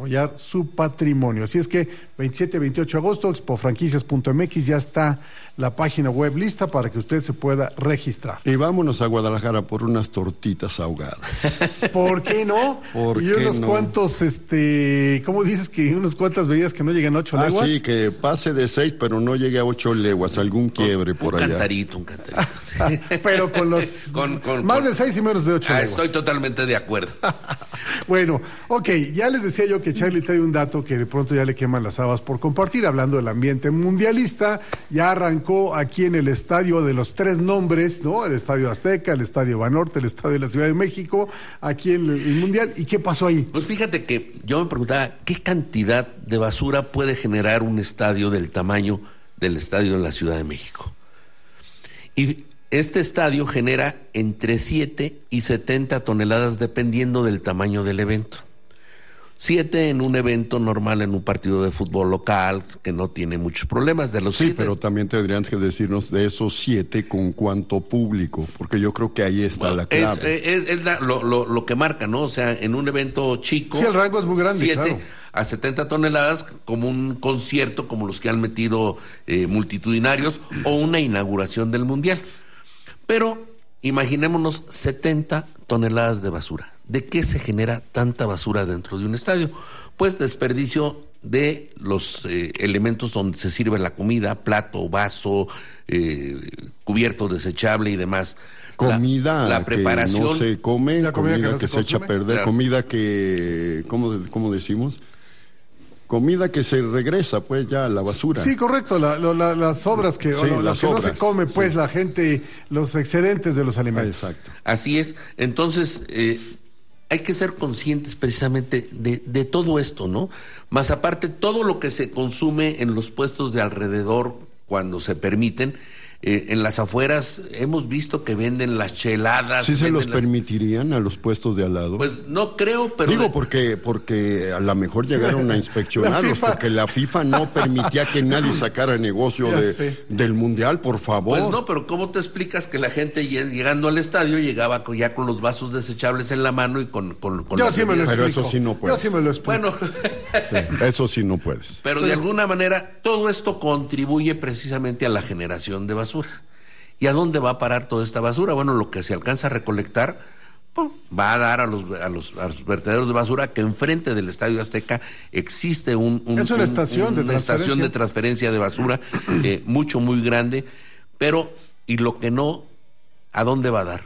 desarrollar su patrimonio. Así es que 27 y 28 de agosto, expofranquicias.mx, ya está la página web lista para que usted se pueda registrar. Y vámonos a Guadalajara por unas tortitas ahogadas. ¿Por qué no? ¿Por y qué unos no? cuantos, ¿cómo dices que unas cuantas bebidas que no lleguen a 8 leguas? Sí, que pase de 6, pero no llegue a 8 leguas, algún quiebre por allá. Un cantarito. Pero con los más de 6 y menos de 8 leguas. Estoy totalmente de acuerdo. Bueno, ok, ya les decía yo que Charlie trae un dato que de pronto ya le queman las habas por compartir, hablando del ambiente mundialista. Ya arrancó aquí en el estadio de los 3 nombres, ¿no? El Estadio Azteca, el Estadio Banorte, el Estadio de la Ciudad de México, aquí en el Mundial. ¿Y qué pasó ahí? Pues fíjate que yo me preguntaba, ¿qué cantidad de basura puede generar un estadio del tamaño del Estadio de la Ciudad de México? Y este estadio genera entre 7 y 70 toneladas dependiendo del tamaño del evento. 7 en un evento normal, en un partido de fútbol local, que no tiene muchos problemas. De los Sí, 7, pero también tendrían que decirnos de esos 7 con cuánto público, porque yo creo que ahí está la clave. Es lo que marca, ¿no? O sea, en un evento chico... Sí, el rango es muy grande, 7 claro. a 70 toneladas, como un concierto, como los que han metido multitudinarios, o una inauguración del Mundial. Pero imaginémonos 70 toneladas de basura. ¿De qué se genera tanta basura dentro de un estadio? Pues desperdicio de los elementos donde se sirve la comida, plato, vaso, cubierto desechable y demás. Comida la preparación, que no se come, la comida que se echa a perder, claro. Comida que, ¿cómo decimos? Comida que se regresa pues ya a la basura. Sí, correcto, las sobras que, Sí, lo las que no sobras, se come, pues sí. la gente, los excedentes de los alimentos. Exacto. Así es. Entonces, hay que ser conscientes precisamente de todo esto, ¿no? Más aparte, todo lo que se consume en los puestos de alrededor cuando se permiten. En las afueras hemos visto que venden las cheladas. ¿Sí se los permitirían a los puestos de al lado? Pues no creo, pero... Digo, porque a lo mejor llegaron a inspeccionarlos, porque la FIFA no permitía que nadie sacara negocio del Mundial, por favor. Pues no, pero ¿cómo te explicas que la gente llegando al estadio llegaba ya con los vasos desechables en la mano y con Yo sí me lo explico. Pero eso sí no puedes. Yo sí me lo explico. Bueno, Sí, eso sí no puedes. pero de alguna manera todo esto contribuye precisamente a la generación de basura. ¿Y a dónde va a parar toda esta basura? Bueno, lo que se alcanza a recolectar va a dar a los vertederos de basura, que enfrente del Estadio Azteca existe es una estación de transferencia de basura muy grande, pero ¿y lo que no, a dónde va a dar?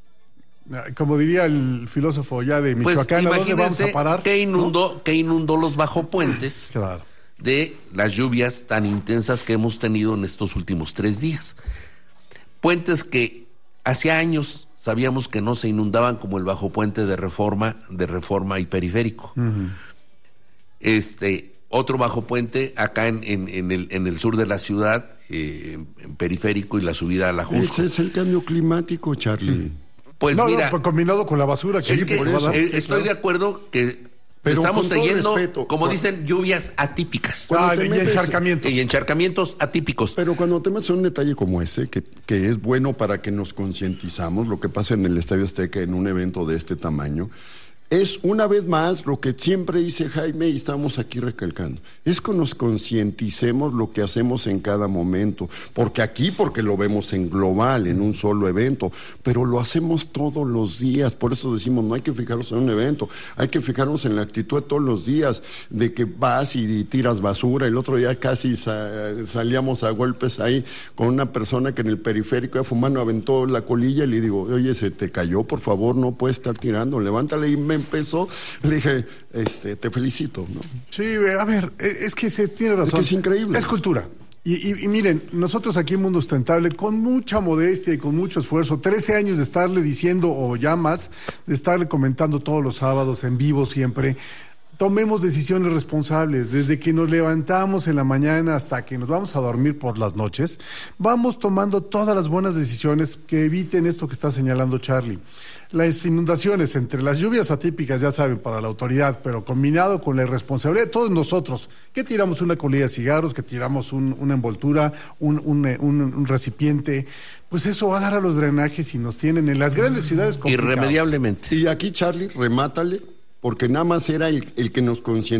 Como diría el filósofo ya de Michoacán, pues, ¿a dónde vamos a parar? ¿Qué inundó los bajopuentes? Claro. De las lluvias tan intensas que hemos tenido en estos últimos 3 días. Puentes que hace años sabíamos que no se inundaban, como el bajo puente de Reforma y Periférico. Uh-huh. Otro bajo puente acá en el sur de la ciudad, en Periférico y la subida a la Jusco. Ese es el cambio climático, Charlie. Pues mira, combinado con la basura que es que estoy de acuerdo que pero estamos teniendo, como dicen, lluvias atípicas. Y encharcamientos atípicos. Pero cuando te metes en un detalle como ese, que es bueno para que nos concientizamos, lo que pasa en el Estadio Azteca en un evento de este tamaño, es una vez más lo que siempre dice Jaime y estamos aquí recalcando, es que nos concienticemos lo que hacemos en cada momento, porque lo vemos en global, en un solo evento, pero lo hacemos todos los días. Por eso decimos, no hay que fijarnos en un evento, hay que fijarnos en la actitud de todos los días, de que vas y tiras basura. El otro día casi salíamos a golpes ahí con una persona que en el Periférico de fumando aventó la colilla y le digo, oye, se te cayó, por favor, no puedes estar tirando, levántale. Y me empezó, le dije, te felicito, ¿no? Sí, a ver, es que se tiene razón. Es que es increíble. Es cultura. Y miren, nosotros aquí en Mundo Sustentable, con mucha modestia y con mucho esfuerzo, 13 años de estarle diciendo, o ya más, de estarle comentando todos los sábados, en vivo siempre, tomemos decisiones responsables. Desde que nos levantamos en la mañana hasta que nos vamos a dormir por las noches, vamos tomando todas las buenas decisiones que eviten esto que está señalando Charlie. Las inundaciones, entre las lluvias atípicas, ya saben, para la autoridad, pero combinado con la irresponsabilidad de todos nosotros, que tiramos una colilla de cigarros, que tiramos una envoltura, un recipiente, pues eso va a dar a los drenajes y nos tienen en las grandes ciudades complicados. Irremediablemente. Y aquí, Charlie, remátale, porque nada más era el que nos concientizó.